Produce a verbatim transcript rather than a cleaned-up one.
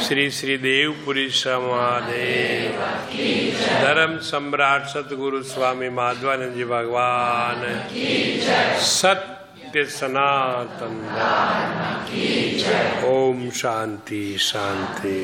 શ્રી શ્રી દેવપુરી મહાદેવ, ધર્મ સમ્રાટ સદગુરુ સ્વામી માધવાનંદજી ભગવાન, સત્ય સનાતન, ઓમ શાંતિ શાંતિ.